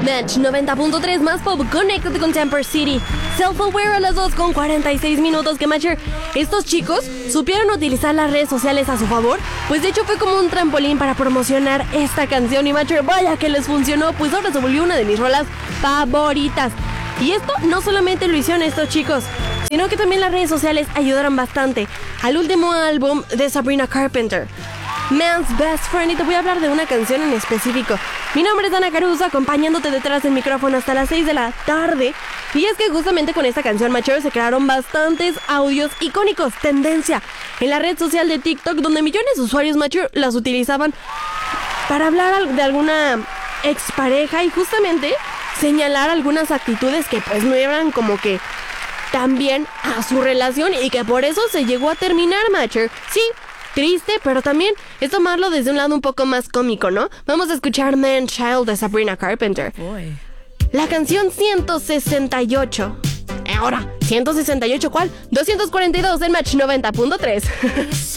Match 90.3 más pop, conéctate con Temper City. Self-Aware a las 2 con 46 minutos. Que Matcher, estos chicos supieron utilizar las redes sociales a su favor, pues de hecho fue como un trampolín para promocionar esta canción. Y Matcher, vaya que les funcionó, pues ahora se volvió una de mis rolas favoritas. Y esto no solamente lo hicieron estos chicos, sino que también las redes sociales ayudaron bastante al último álbum de Sabrina Carpenter, Man's Best Friend, y te voy a hablar de una canción en específico. Mi nombre es Dana Caruso, acompañándote detrás del micrófono hasta las 6 de la tarde. Y es que justamente con esta canción, Machero, se crearon bastantes audios icónicos, tendencia en la red social de TikTok, donde millones de usuarios, Machero, las utilizaban para hablar de alguna expareja y justamente señalar algunas actitudes que pues no eran como que tan bien a su relación y que por eso se llegó a terminar, Machero. Sí, triste, pero también es tomarlo desde un lado un poco más cómico, ¿no? Vamos a escuchar Man Child de Sabrina Carpenter. Boy. La canción 168. Ahora, ¿168 cuál? 242 en Match 90.3.